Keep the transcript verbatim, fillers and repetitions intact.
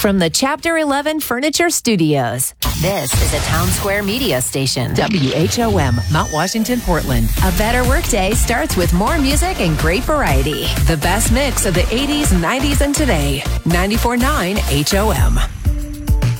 From the Chapter eleven Furniture Studios, this is a Town Square media station. W H O M, Mount Washington, Portland. A better workday starts with more music and great variety. The best mix of the eighties, nineties, and today. ninety-four point nine H O M.